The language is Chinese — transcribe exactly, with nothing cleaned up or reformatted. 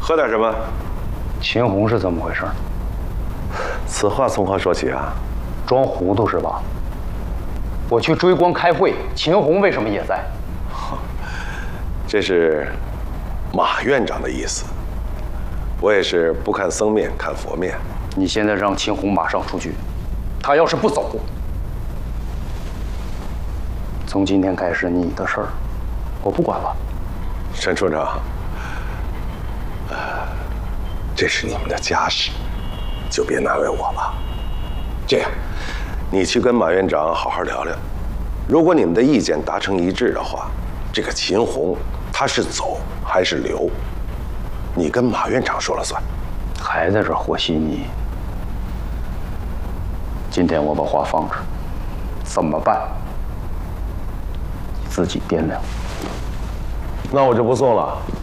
喝点什么？ 秦红是怎么回事？ 此话从何说起啊？ 装糊涂是吧？我去追光开会，秦红为什么也在？ 这是马院长的意思。我也是不看僧面看佛面。 你现在让秦红马上出去，他要是不走，从今天开始你的事儿我不管了。 沈处长，呃，这是你们的家事，就别难为我了。这样，你去跟马院长好好聊聊。如果你们的意见达成一致的话，这个秦红他是走还是留，你跟马院长说了算。 还在这和稀泥。今天我把话放这儿，怎么办？你自己掂量。 那我就不送了。